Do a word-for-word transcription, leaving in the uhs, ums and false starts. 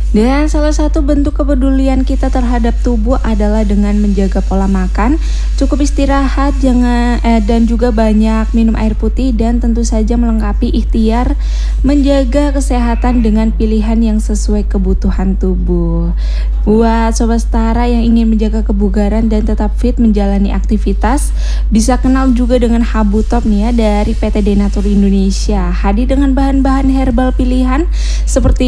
Dan salah satu bentuk kepedulian kita terhadap tubuh adalah dengan menjaga pola makan, cukup istirahat, jangan eh, dan juga banyak minum air putih dan tentu saja melengkapi ikhtiar menjaga kesehatan dengan pilihan yang sesuai kebutuhan tubuh. Buat sobat setara yang ingin menjaga kebugaran dan tetap fit menjalani aktivitas, bisa kenal juga dengan Habu Top nih ya dari P T Denatur Indonesia. Hadir dengan bahan-bahan herbal pilihan seperti